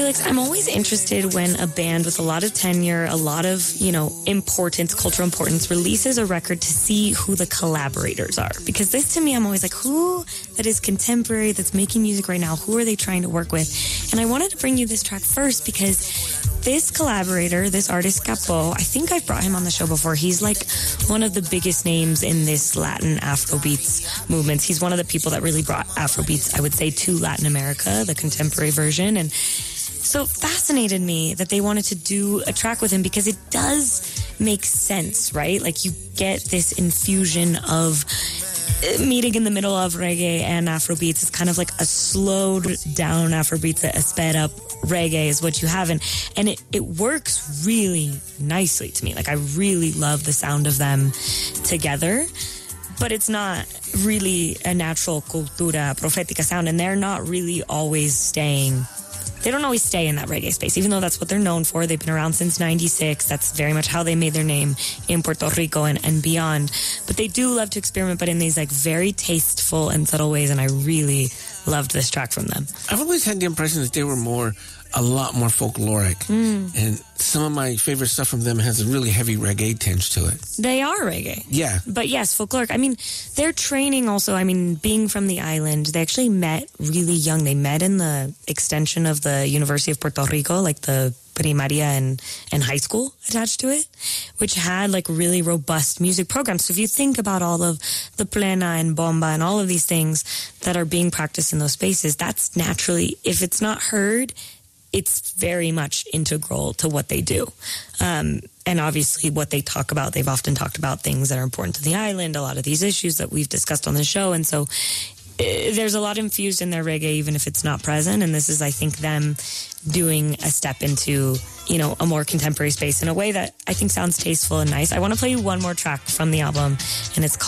Felix, I'm always interested when a band with a lot of tenure, a lot of, importance, cultural importance, releases a record to see who the collaborators are. Because this, to me, I'm always like, who that is contemporary, that's making music right now, who are they trying to work with? And I wanted to bring you this track first because this collaborator, this artist, Capo, I think I've brought him on the show before. He's like one of the biggest names in this Latin Afrobeats movements. He's one of the people that really brought Afrobeats, I would say, to Latin America, the contemporary version. And so it fascinated me that they wanted to do a track with him because it does make sense, right? Like you get this infusion of meeting in the middle of reggae and Afrobeats. It's kind of like a slowed down Afrobeats, a sped up reggae is what you have. And it works really nicely to me. Like I really love the sound of them together, but it's not really a natural cultura profética sound. And they're not really always they don't always stay in that reggae space, even though that's what they're known for. They've been around since 96. That's very much how they made their name in Puerto Rico and beyond. But they do love to experiment, but in these like very tasteful and subtle ways. And I really loved this track from them. I've always had the impression that they were a lot more folkloric. And some of my favorite stuff from them has a really heavy reggae tinge to it. They are reggae. Yeah. But yes, folkloric. I mean, their training also, being from the island, they actually met really young. They met in the extension of the University of Puerto Rico, like the primaria and high school attached to it, which had like really robust music programs. So if you think about all of the plena and bomba and all of these things that are being practiced in those spaces, that's naturally, if it's not heard, it's very much integral to what they do. And obviously what they talk about, they've often talked about things that are important to the island, a lot of these issues that we've discussed on the show. And so there's a lot infused in their reggae, even if it's not present. And this is, I think, them doing a step into, a more contemporary space in a way that I think sounds tasteful and nice. I want to play you one more track from the album, and it's called